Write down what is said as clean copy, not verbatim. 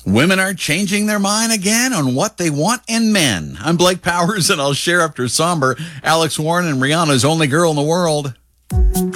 Women are changing their mind again on what they want in men. I'm Blake Powers, and I'll share after Somber, Alex Warren and Rihanna's Only Girl in the World.